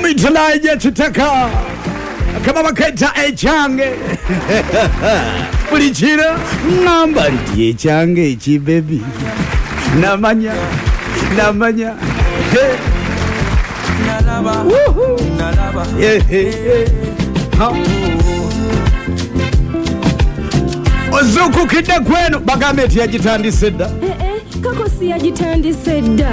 Vitalaje chitaka kama bakaita echange bulichira ngamba ndi echange echi baby namanya Nalaba ha ozuku kide kwenu bagambe eti yagitandise dda kako si yagitandise dda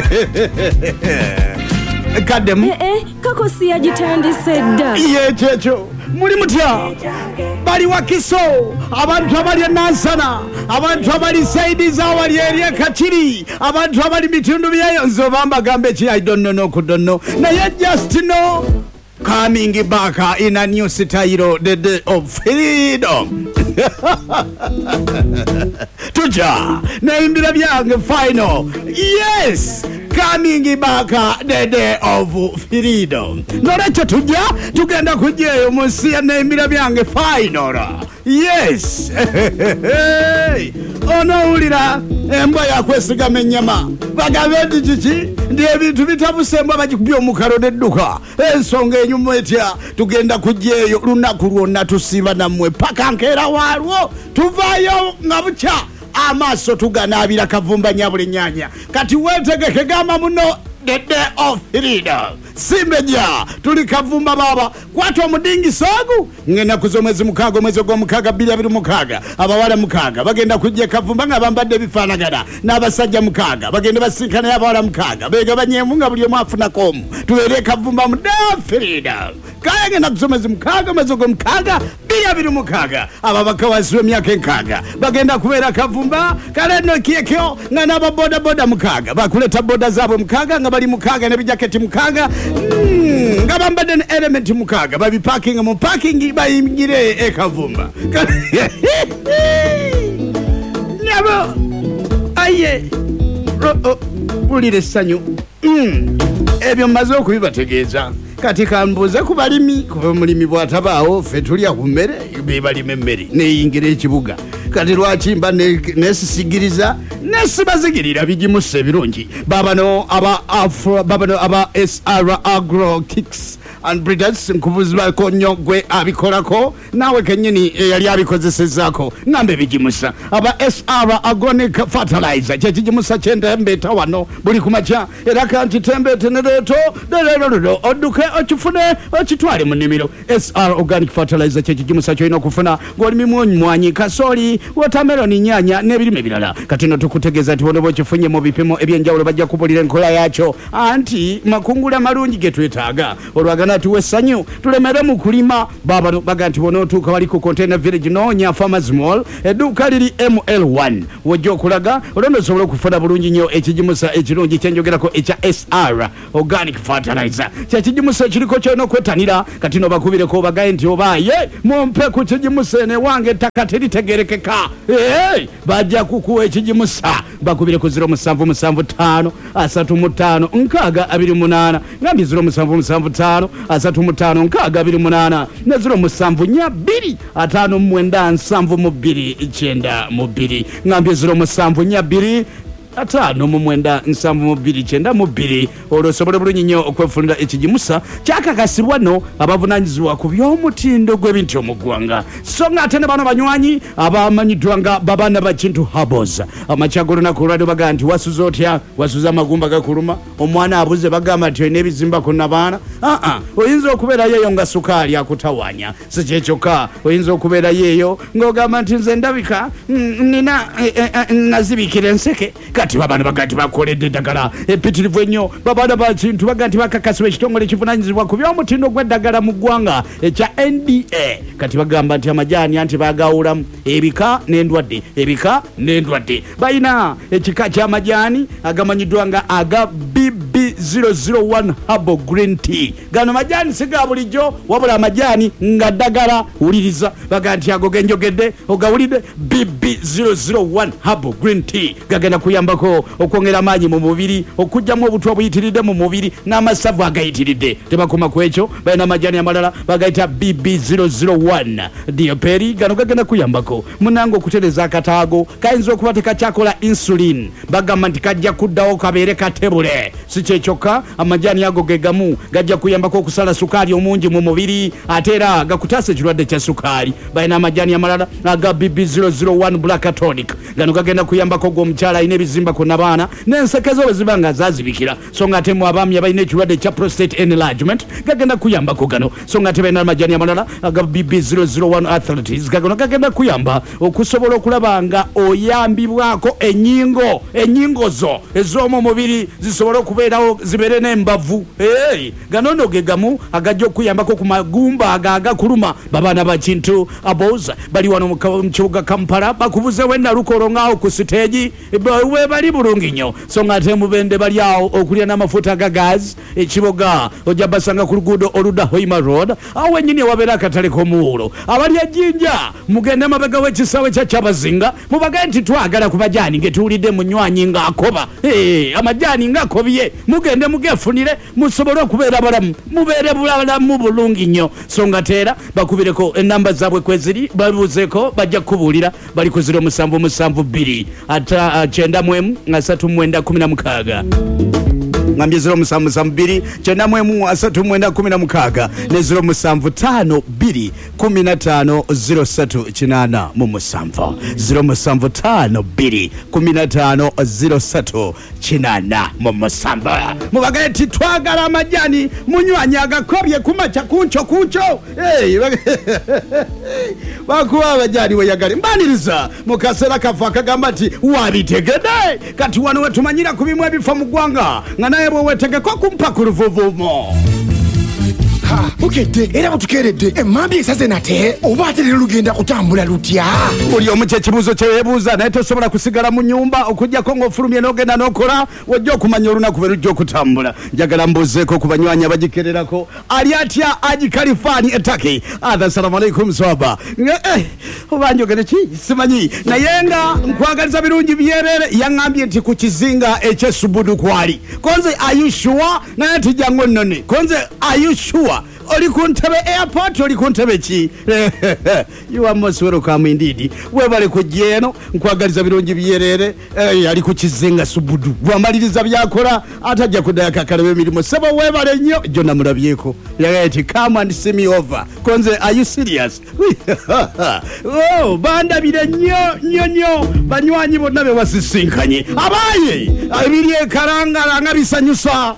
kademu kako si yagitandise dda ye checho muri mutya bali wakiso abantu abali nansana abantu abali saidi za wali area kachiri abantu abali mitundu byayo nzobamba gambe chi I don't know na you just know coming back in a new style, the day of freedom. Tuja naimbira byange final. Yes, coming back the day of freedom. Norecho tuja tugenda kujeyo musia naimbira byange final. Yes. Ono ulira embwa yakwesiga nyama bagabedi chichi ndiye bintu bitabusembwa bagikubyo mukaro dedduka ensonga enyuma etya tugenda kujeyo lunaku lwonna tusiba namwe paka nkera walwo tuvayo nga bucha amaso tuganabira kavumba nyabule nyanya kati wetegeke gama muno the day of freedom simbeja tulikavumba baba kwatu omudingi sogu ngena kuzomwezi mukago mwezi gwa mukaga 2026 abawala mukaga bagenda kujje kavumba nga bambadde bifanagana n'abasajja mukaga bagenda basinkana abawala mukaga bega banyemunga buli mwafuna komu tuwere kavumba mu day of freedom kaya ngena kuzomwezi mukaga mwezi gwa mukaga 2026 ababaka wasiwe myaka enkaga bagenda kuwera kavumba kale no kiekyo nga naba boda mukaga bakuleta boda zabo mukaga nga bali mukaga ne bijaketi mukaga ngabambade ne element mukaga babi parking mu parking bayingire ekavumba nyabo aye ulire sanyu ebyo mazo kubibategeeza katika mbuze kubalimi kuva mulimi bwatabaawo fe tulya kumere bebalime mmere neyingira ekibuga kati lwakimba nesisigiriza nesibazigirira bijimuse birungi babano aba SR Agro Kicks and Breeders nkubuzwa ko nyogwe abikorako nawe kenyini yali abikozesezako ngambe bijimusa aba SR Organic Fertilizer kijimusa chenda mbeta wano buli kumacha era kanti tembe tenereto derero oduke okifune okitwale mu nimiro SR Organic Fertilizer kijimusa kyo ino kufuna ngoli mwanyi kasoli watermelon nyanya nebirime birala kati no tukutegeza ati bono bokifunye mu bipimo ebyenjawulo bajja kubulira enkola yacho anti makungula malungi getwetaaga olwagana tuwe sanyu tulemere mu kulima baba baganti bono tuka bali ku Container Village nonya Farmers Mall eduka liri ML1 wojja okulaga olwono sobola okufuna bulungi nnyo ekijimusa ekirungi kyenjogerako ekya SR Organic Fertilizer kyekijimusa ekiriko kyono kwetanira kati no bakubireko bagaye nti obaye mumpe ku kijimusa ne wange takatelitegerekeka bajja kukuwa ekijimusa bakubire ku 0775 35 nkaga 28 ngambi 0775 35 nkaga 28 ne 0772 597 ngambi 0772 atano mu mwenda nsambu mubiri chenda mubiri olosobole bulungi nnyo okwefunira ekijimusa kyakakasibwa no abavunanyizibwa ku by'omutindo gw'ebintu omugwanga so nga ate ne bano banywanyi abamanyidwanga babana ba Kintu Herbals amachagolo na kulado baga nti wasuza otya wasuza magumba gakuluma omwana abuze bagamba nti n'ebizimba kuna bana oyinza okubeera yeyo nga sukali akutawanya sikyekyoka oyinza okubeera yeyo ng'ogamba nti nze ndabika nina nazibikira enseke kati babana bagati bakoledde ddagala epitirivu ennyo babana ba Kintu bagati bakakasibwa ekitongole ekivunanyizibwa ku by'omutindo gw'eddagala mu ggwanga ekya NDA kati bagamba nti amajani anti bagawulamu ebika n'endwadde bayina ekika ky'amajani agamanyiddwa nga aga BB001 Herbal Green Tea gano majani siga bulijjo wabula amajani nga ddagala uliriza baganti ago genjogedde ogawulidde BB001 Herbal Green Tea gagenda kuyambako okwongera amaanyi mu mubiri okujjamu obutwa buyitiridde mu mubiri n'amasavu agayitiridde tebakoma ku ekyo balina amajani amalala bagayita BB001 dioperi gano gagenda kuyambako munango okutereza akataago kayinza okuba tekakyakola insulin bagamba nti kajja kuddawo kabeere katebule si kyekyo kyokka amajani ago gegamu gajja kuyambako okusala sukaali omungi mu mubiri ate era gakutaasa ekirwadde kya sukaali. Balina amajani amalala aga BB001 Black Tonic gano gagenda kuyambako g'omukyala alina ebizimba ku nabaana n'ensekezo bwe ziba nga zaazibikira so nga ate mu abaami abalina ekirwadde kya prostate enlargement gagenda kuyambako gano so nga ate balina amajani amalala aga BB001 Arthritis gagano gagenda kuyamba okusobola okulaba nga oyambibwako ennyingo zo ez'omu mubiri zisobole okubeerawo zibeere n'embavu. Gano nno ge gamu agajja okuyambako ku magumba agakuluma babaana ba Kintu Aboza bali wano mu kibuga Kampala bakubuzeewo ennalukolo ng'awo ku siteegi we bali bulungi nnyo so nga ate mubende bali awo okulya n'amafuta aga gazi ekiboga ojja basanga ku luguudo oludda Hoima Road awo wennyini ewabeera akatale k'omuwulo. Abali ejjinja mugende amabega w'ekisaawe kya Kyabazinga mubagaye nti twagala ku majaani getuwulidde munywanyi ng'akoba amajaani ng'akobye mugende mugefunire musobole okubeera balamu mubeere bulamu bulungi nnyo so nga teera bakubireko enamba zaabwe kweziri babuuzeeko bajja kukubuulira bali ku 0772 9316 ngambye 0772 9316 ne 0752 1503 mu musanvu 0752 1503 mu musanvu. Mubagaye ti twagala amajani munywanya agakobye kumacha kuncho bakuwa abajani weyagale mbaniriza mukasera kafa kagamba ti wabitegede kati wano wetumanyira kubimwe ebifa mu ggwanga nga naye bwe wetegeko kumpa ku luvuvumo. Bukedde era butukeredde emambi esaze nate oba ate leero lugenda kutambula lutya? Buli omu kyekibuuzo kye yeebuuza naye tosobola kusigala mu nnyumba okugyako ng'ofulumye n'ogenda n'okola wajja okumanya olunaku bwe lujja okutambula. Njagala mbuuzeeko ku banywanyi abagikererako ali atya Aji Kalifaani Ettaki. Assalamu alaikum swaba. Oba njogere ki simanyi naye nga nkwagaliza birungi byerere yaŋŋambye nti ku kizinga eky'Esubudu kwali konze are you sure naye tijjangu nnone konze are you sure oli ku ntebe airport oli ku ntebe ki? You are most welcome indeed. Webale kujja eno nkwagaliza birungi byerere ali ku kizinga Subudu bwamaliriza byakola atajja kudaya kakalabe emirimu sebo webale nnyo jonna mulabyeko yagati come and see me over konze are you serious? Bandabire nnyo banywanyi bonna be wasisinkanye abaye ebiri ekarangala nga bisanyusa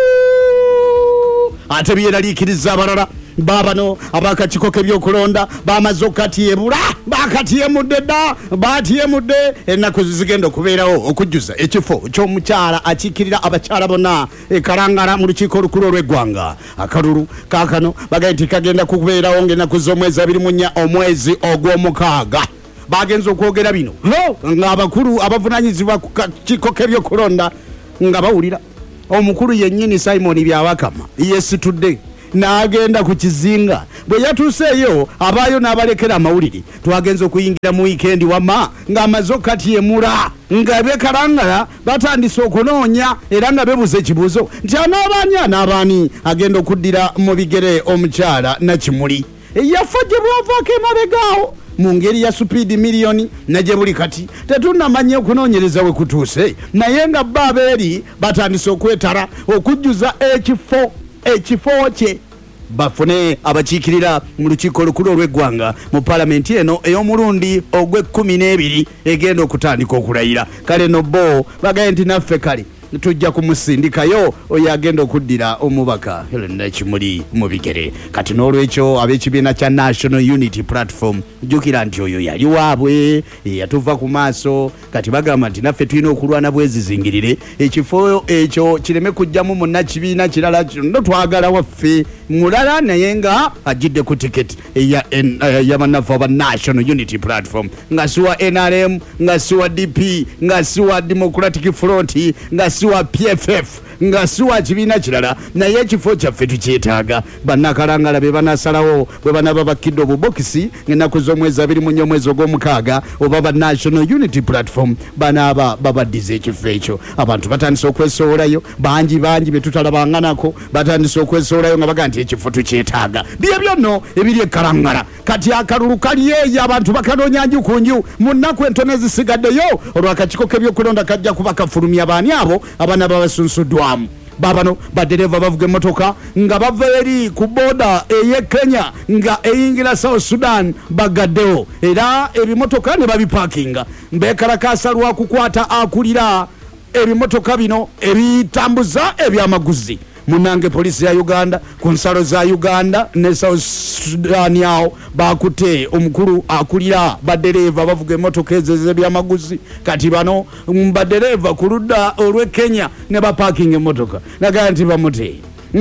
ate byeraliikiriza abalala babano abakakiiko k'ebyokulonda bamaze okukatiyebula bakatiyemudde dda batiyemudde ennaku zigenda okubeerawo okujjuza ekifo ky'omukyala akiikirira abakyala bonna ekalangala mu lukiiko olukulu olw'eggwanga akalulu kaakano bagaye nti kagenda kubeerawo ng'ennaku z'omwezi 24 omwezi ogw'omukaaga. Bagenza okwogera bino ng'abakulu abavunaanyizibwa ku kakiiko k'ebyokulonda nga bawulira omukulu yennyini Simon Byabakama yesitudde n'agenda ku kizinga bwe yatuuseeyo abaayo n'abalekera amawulire twagenza okuyingira mu wiikendi wamma ng'amaze okatiyemula nga bekalangala batandise okunoonya era nga bebuza ekibuuzo nti anaabani agenda okuddira mu bigere omukyala Nakimuli yafa gye bwavaako emabegaawo mu ngeri ya supiidi miliyoni najye buli kati tetunnamanya okunoonyereza we kutuuse naye nga baabeeri batandise okwetala okujjuza ekifo kye bafune abakiikirira mu lukiiko olukulu olw'eggwanga mu paalamenti eno ey'omulundi ogw'12 egenda okutandika okulayira. Kale no bo bagaye nti naffe kale tujja kumusindikayo oyo agenda okuddira omubaka Helen Nakimuli mu bigere. Kati n'olwekyo ab'ekibiina kya National Unity Platform jjukira nti oyo yali waabwe yatuva ku maaso kati bagamba nti naffe tulina okulwana bwezizingirire ekifo ekyo kireme kujjamu munnakibiina kirala kino twagala waffe mulala naye nga ajjidde ku tiketi eya bannaffe aba National Unity Platform nga siwa NRM nga siwa DP nga siwa Democratic Front nga siwa PFF nga siwa kibiina kirala naye ekifo kyaffe tukyetaaga. Bannakalangala be banasalawo bwe banaba bakkidde obubokisi ng'ennaku z'omwezi 24 omwezi ogw'omukaaga oba ba National Unity Platform banaaba babaddiza ekifo ekyo. Abantu batandise okwesowolayo bangi be tutalabanganako batandise okwesowolayo nga baga nti ekifo tukyetaaga. Byebyo nno ebiri ekalangala kati akalulu kali eyo abantu bakanoonya nju ku nju mu nnaku entono ezisigaddeyo olw'akakiiko k'ebyokulonda kajja kuba kafulumya abaani abo abaana babasunsuddwamu. babano badereva bavuga emmotoka nga bava eri ku boda eye Kenya nga eyingira South Sudan bagaddewo era ebimotoka ne babipakinga bekalakasa lwa kukwata akulira ebimotoka bino ebitambuza ebyamaguzi munange polisi ya Uganda ku nsalo za Uganda ne South Sudan yao bakute omukulu akulira badereva bavuga emmotoka ebyamaguzi kati bano badereva ku ludda olwe Kenya ne bapakinga emmotoka naga nti bamuti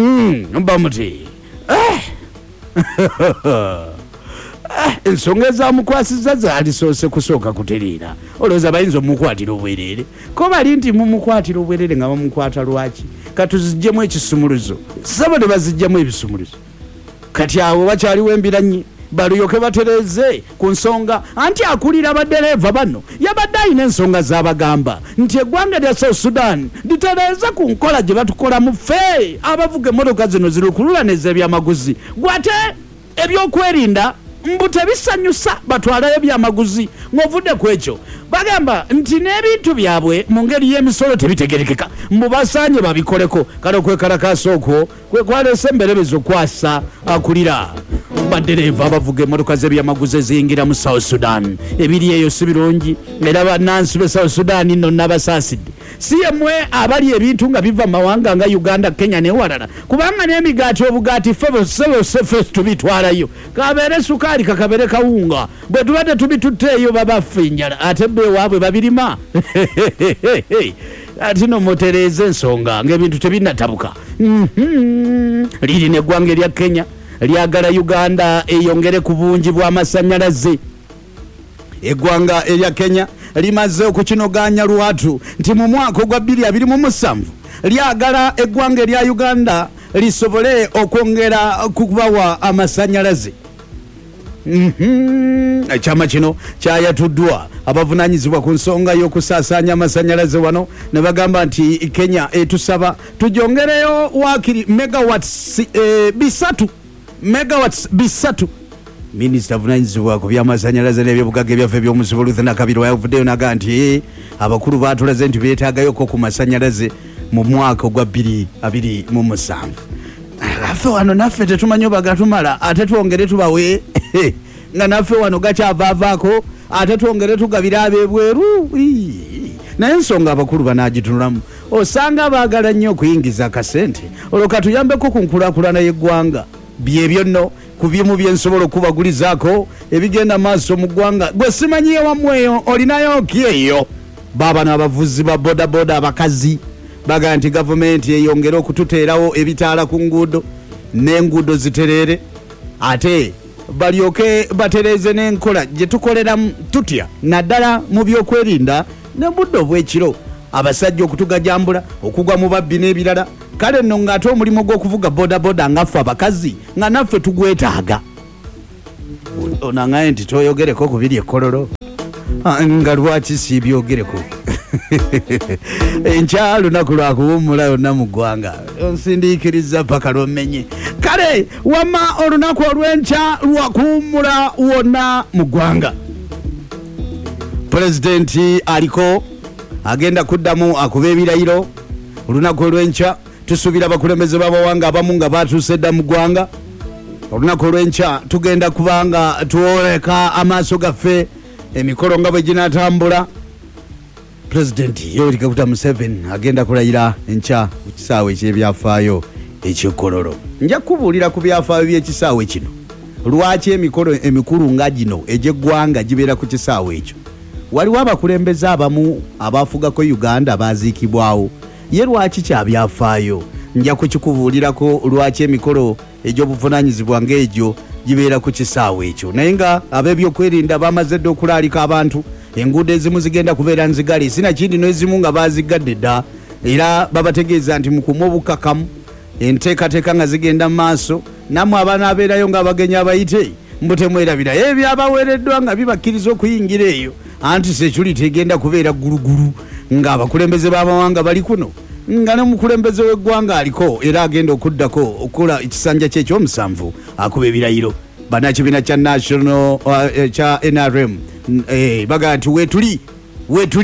ensonga ezamukwasiza zaalisoose kusooka kutereera olowooza bayinza omukwatira obwerere ko bali nti mumukwatira obwerere nga bamukwata lwaki katuzijjemu ekisumuluzo sabo ne bazijjamu ebisumuluzo kati awo bakyaliwo embiranye balyoke batereze ku nsonga anti akulira badereva bano yabadde alina ensonga z'abagamba nti eggwanga lya South Sudan litereze ku nkola gye batukolamu ffe abavuga emmotoka zino zirukulula n'ebyamaguzi gwate ebyokwerinda mbu tebisanyusa batwalayo byamaguzi ng'ovudde ku ekyo bagamba nti n'ebintu byabwe mu ngeri y'emisolo tebitegerekeka mbu basaanye babikoleko kale okwekalakaasa okwo kwe kwaleese emberebezo kwasa akulira badereva bavuga emmotoka z'ebyamaguzi eziyingira mu South Sudan ebiri eyo si birungi era bannansi be South Sudan nno nabasaasidde si yemmwe abali ebintu nga biva mawanga nga Uganda Kenya newalala kubanga n'emigaati obugaati ffe tubitwalayo kabeere sukaali kakabere kawunga bwe tuba tetubitutteeyo babaffe enjala ate beewaabwe babirima ati no mutereeze ensonga ng'ebintu tebinatabuka liri n'eggwanga erya Kenya lyagala Uganda eyongere ku bungi bw'amasannyalaze eggwanga erya Kenya limaze okukinoganya lwatu nti mu mwaka ogwa 2027 lyagala eggwanga erya Uganda lisobole okwongera kubawa amasannyalaze ekyama kino kyayatuddwa abavunanyizibwa ku nsonga y'okusaasaanya amasannyalaze wano ne bagamba nti Kenya etusaba tujongereyo wakiri megawatts bisatu minisita avunanyizibwa ku by'amasannyalaze n'ebyobugaga ebyaffe by'omusibo Ruth Nakabirwa yavuddeyo naga nti abakulu baatulaze nti beetaagayoko ku masannyalaze mu mwaka ogwa 2027 affe wano naffe tetumanyi bagatumala ate twongere tubawe nga naffe wano gakyavaavaako ate twongere tugabire ab'ebweru naye ensonga abakulu banaagitunulamu osanga baagala nnyo okuyingiza akasente olwo katuyambeko ku nkulaakulana y'eggwanga byebyo nno ku bimu byensobola okubagulizaako ebigenda maaso mu ggwanga gwe simanyiye wamweyo olinayo ki eyo baabano abavuzi ba bodaboda abakazi baga nti gavumenti eyongere okututeerawo ebitaala ku nguudo n'enguudo zitereere ate balyoke batereeze n'enkola gye tukoleramu tutya naddala mu byokwerinda ne budde obw'ekiro abasajja okutugajambula okugwa mu babbi n'ebirala kale nno ng'ate omulimu gw'okuvuga bodaboda ngaffe abakazi nga naffe tugwetaaga onangaye nti toyogereko ku biri ekkololo nga lwaki siibyogereko enkya lunaku lwakuwummula yonna mu ggwanga onsindiikiriza paka lwomenye kale wamma olunaku olw'enkya lwakuwummula wonna mu ggwanga pulezidenti aliko agenda kuddamu akuba ebirayiro olunaku olw'enkya tusuubira abakulembeze b'amawanga abamu nga baatuuse dda mu ggwanga olunaku olw'enkya tugenda kubanga tuwoleka amaaso gaffe emikolo nga bwe ginaatambula pulezidenti Yoweri Kaguta Museveni agenda kulayira enkya ku kisaawe eky'ebyafaayo eky'ekkololo nja kubuulira ku byafaayo by'ekisaawe kino lwaki emikolo emikulu nga gino egy'eggwanga gibeera ku kisaawe ekyo waliwo abakulembeze abamu abaafugako Uganda baaziikibwawo ye lwaki kyabyafaayo nja kukikubuulirako lwaki emikolo egy'obuvunaanyizibwa ng'egyo gibeera ku kisaawe ekyo naye nga ab'ebyokwerinda bamaze dda okulaalika abantu enguudo ezimu zigenda kubeera nzigale sinakindi n'ezimu nga baazigadde dda era babategeeza nti mukumu obukakamu enteekateeka nga zigenda mu maaso nammwe abaana abeerayo ng'abagenyi abayite mbutemwerabira ebyabaweereddwa nga bibakkiriza okuyingira eyo anti security egenda kubeera gulugulu ng'abakulembeze b'amawanga bali kuno nga n'omukulembeze w'eggwanga aliko era agenda okuddako okukola ekisanja kye ekyomusanvu akuba ebirayiro bannakibiina kya national kya NRM bagaa nti weetuli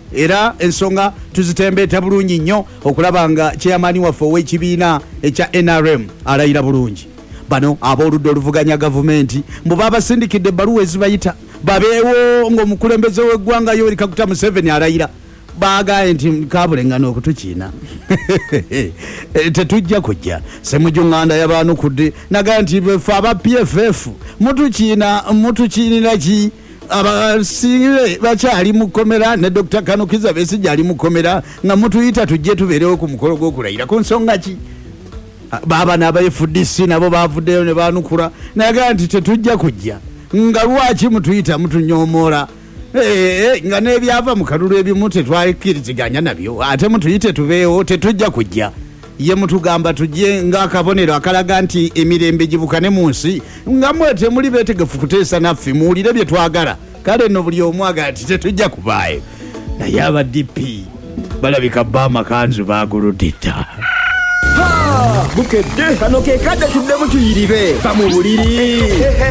era ensonga tuzitembeeta bulungi nnyo okulaba nga chairman waffe ow'ekibiina ekya NRM alayira bulungi. Bano ab'oludda oluvuganya gavumenti mbu babasindikidde ebbaluwa ezibayita babeewo ng'omukulembeze w'eggwanga Yoweri Kaguta Museveni alayira. Baagaye nti kabulengano okutukiina tetujja kujja Ssemujjunganda yabaanukudde naga nti befe aba PFF mutukiinira ki abasire bakyali mu kkomera ne Dr. Kanukiza Besigye ali mu kkomera nga mutuyita tujje tubeerewo ku mukolo gw'okulayira ku nsonga ki? Baba n'aba FDC nabo baavuddeyo ne baanukula naga nti tetujja kujja nga lwaki mutuyita mutunyoomoola nga n'ebyava mu kalulu ebimu tetwakkiriziganya nabyo ate mutuyite tubeewo tetujja kujja. Ye mutugamba tujje ng'akabonero akalaga nti emirembe gibukane mu nsi nga mwe temuli beetegefu kuteesa naffe muwulire bye twagala. Kale nno buli omu agala ti tetujja kubaayo. Naye aba DP balabika bba amakanzu baaguludita. Bukedde kano ke kadde tuddemu tuyiribe va mu buliri.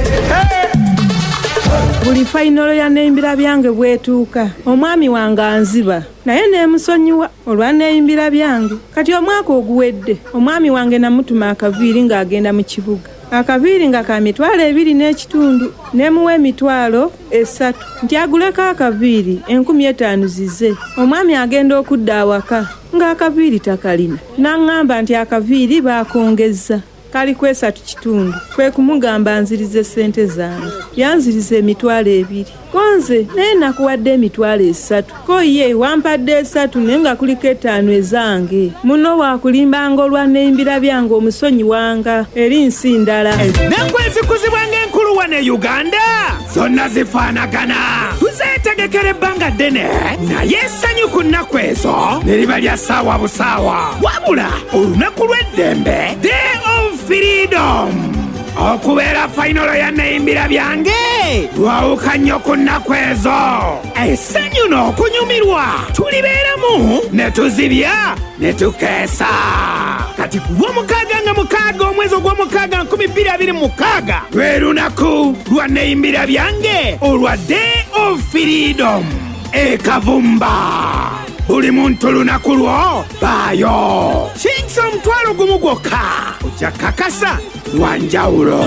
Buli fayinolo ya neyimbira byange bwetuuka omwami wange anziba naye neemusonyiwa olwa neyimbira byange. Kati omwaka oguwedde omwami wange namutuma akaviiri ng'agenda mu kibuga. Akaviiri nga ka mitwalo 2.5 nemuwa emitwalo 3 nti aguleko akaviiri 1500 zize. Omwami agenda okudda awaka ng'akaviiri takalina n'aŋŋamba nti akaviiri baakongezza kali ku 3.5 kwe kumugamba nzirize ssente zange. Yanziriza emitwalo 2 konze naye nakuwadde emitwalo 3 ko ye wampadde 3 naye nga kuliko 5 ezange. Muno waakulimbanga olwa neyimbira byange omusonyi wanga eri nsi ndala. N'enkwezi kuzibwa ng'enkulu wane Uganda zonna zifaanagana. Tuzeetegekera ebbanga ddene naye essanyu ku nnaku ezo ne liba lya ssaawa busaawa. Wabula olunaku lw'eddembe Day of Freedom okubeera fayinolo ya neyimbira byange lwawuka nnyo ku nnaku ezo. Essanyu n'okunyumirwa tulibeeramu ne tuzibya ne tukeesa. Kati ku lw'omukaaga nga 6 omwezi ogw'omukaaga 2026 lwe lunaku lwa neyimbira byange olwa Day of Freedom ekavumba. Buli muntu lunaku lwo baayo kinsa omutwalo gumu gwokka ojja kakasa lwanjawulo.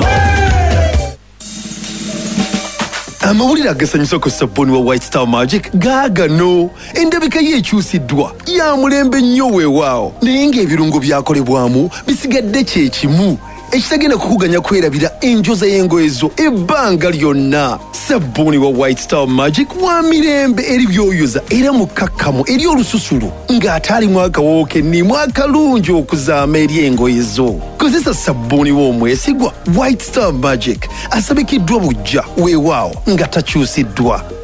Amawulire agasanyusa ku sabbuuni wa White Star Magic gaagano. Endabika ye ekyusiddwa ya mulembe nnyo weewaawo naye ng'ebirungo byakolebwamu bisigadde kye kimu ekitagenda kukuganya kwerabira enjoza y'engoye zo ebbanga lyonna. Sabbuuni wa White Star Magic wa mirembe eri byoyoza era mukkakkamu eri olususulu ng'ate alimu akawoowo kennimu akalungi okuzaama eri engoye zo. Kozesa sabbuuni w'omwesigwa White Star Magic asabikiddwa bujja weewaawo nga takyusiddwa.